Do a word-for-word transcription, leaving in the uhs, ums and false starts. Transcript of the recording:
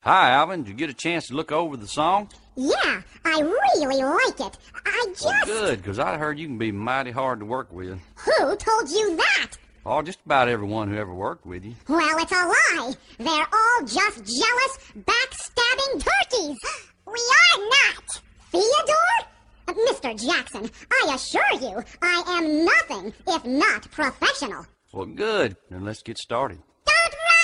Hi, Alvin. Did you get a chance to look over the song? Yeah, I really like it. I just... Well, good, because I heard you can be mighty hard to work with. Who told you that? Oh, just about everyone who ever worked with you. Well, it's a lie. They're all just jealous, backstabbing turkeys. We are not. Theodore? Uh, Mister Jackson, I assure you, I am nothing if not professional. Well, good. Then let's get started.